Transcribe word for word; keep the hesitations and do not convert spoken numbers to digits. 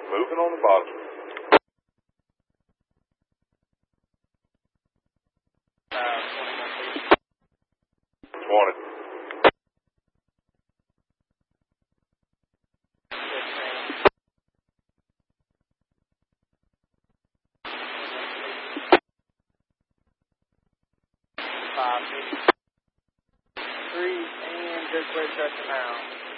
Moving on the bottom. Uh, twenty. Five, three, and just wait, touching now.